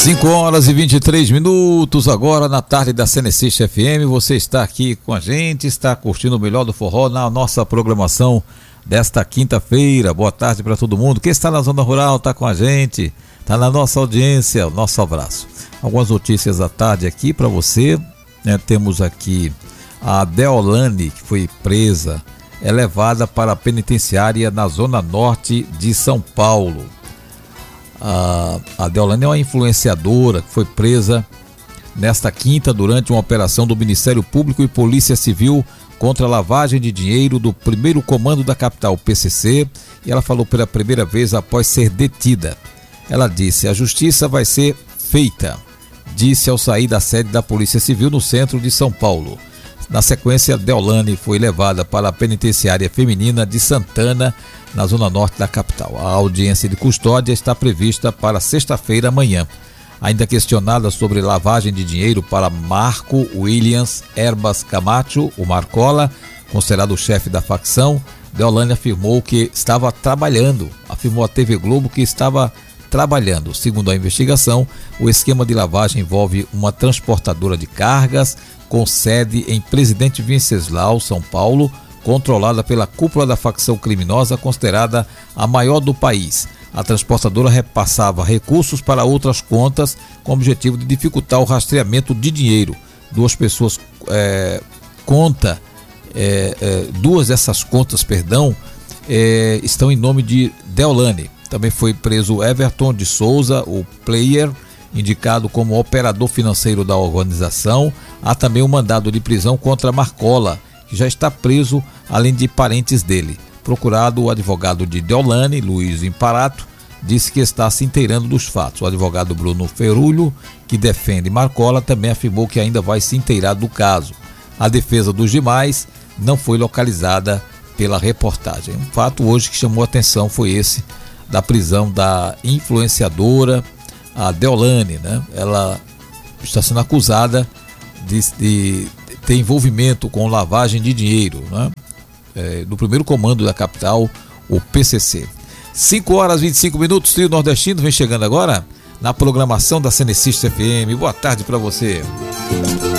5h23 agora na tarde da Cenecist FM. Você está aqui com a gente, está curtindo o melhor do forró na nossa programação desta quinta-feira. Boa tarde para todo mundo. Quem está na zona rural está com a gente, está na nossa audiência. Nosso abraço. Algumas notícias da tarde aqui para você, né? Temos aqui a Deolane, que foi presa, é levada para a penitenciária na zona norte de São Paulo. A Deolane é uma influenciadora que foi presa nesta quinta durante uma operação do Ministério Público e Polícia Civil contra a lavagem de dinheiro do primeiro comando da capital, PCC, e ela falou pela primeira vez após ser detida. Ela disse: a justiça vai ser feita, disse ao sair da sede da Polícia Civil no centro de São Paulo. Na sequência, Deolane foi levada para a penitenciária feminina de Santana, na zona norte da capital. A audiência de custódia está prevista para sexta-feira amanhã. Ainda questionada sobre lavagem de dinheiro para Marco Williams Herbas Camacho, o Marcola, considerado o chefe da facção, Deolane afirmou que estava trabalhando. Afirmou à TV Globo que estava trabalhando. Segundo a investigação, o esquema de lavagem envolve uma transportadora de cargas com sede em Presidente Venceslau, São Paulo, controlada pela cúpula da facção criminosa considerada a maior do país. A transportadora repassava recursos para outras contas com o objetivo de dificultar o rastreamento de dinheiro. Duas dessas contas, estão em nome de Deolane. Também foi preso Everton de Souza, o player, indicado como operador financeiro da organização. Há também um mandado de prisão contra Marcola, que já está preso, além de parentes dele. Procurado, o advogado de Deolane, Luiz Imparato, disse que está se inteirando dos fatos. O advogado Bruno Ferulho, que defende Marcola, também afirmou que ainda vai se inteirar do caso. A defesa dos demais não foi localizada pela reportagem. Um fato hoje que chamou a atenção foi esse, da prisão da influenciadora, a Deolane, né? Ela está sendo acusada de ter envolvimento com lavagem de dinheiro, né? Do primeiro comando da capital, o PCC. 5h25, Trio Nordestino vem chegando agora na programação da Cenecist FM. Boa tarde para você.